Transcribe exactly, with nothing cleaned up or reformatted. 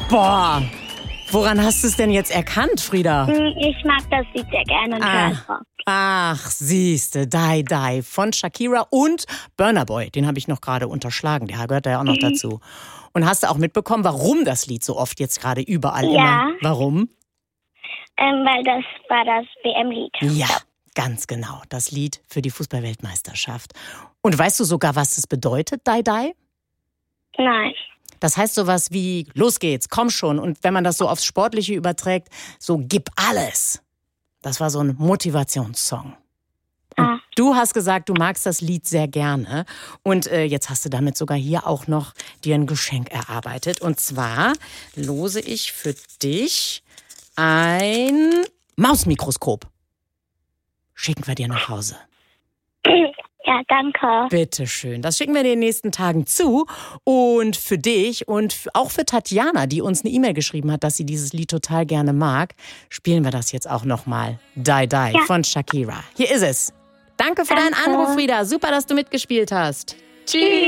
Boah, woran hast du es denn jetzt erkannt, Frieda? Ich mag das Lied sehr gerne und Ah. höre es oft. Ach, siehste, Die Die von Shakira und Burna Boy. Den habe ich noch gerade unterschlagen, der gehört da ja auch noch Mhm. dazu. Und hast du auch mitbekommen, warum das Lied so oft jetzt gerade überall Ja. immer? Warum? Ähm, weil das war das W M-Lied. Ja, ganz genau. Das Lied für die Fußball-Weltmeisterschaft. Und weißt du sogar, was es bedeutet, Die Die? Nein. Das heißt sowas wie, los geht's, komm schon. Und wenn man das so aufs Sportliche überträgt, so gib alles. Das war so ein Motivationssong. Und Ah. du hast gesagt, du magst das Lied sehr gerne. Und äh, jetzt hast du damit sogar hier auch noch dir ein Geschenk erarbeitet. Und zwar lose ich für dich ein Mausmikroskop. Schicken wir dir nach Hause. Ja, danke. Bitteschön. Das schicken wir dir in den nächsten Tagen zu. Und für dich und auch für Tatjana, die uns eine E-Mail geschrieben hat, dass sie dieses Lied total gerne mag, spielen wir das jetzt auch nochmal. Die Die Ja. von Shakira. Hier ist es. Danke für Danke. deinen Anruf, Frieda. Super, dass du mitgespielt hast. Tschüss.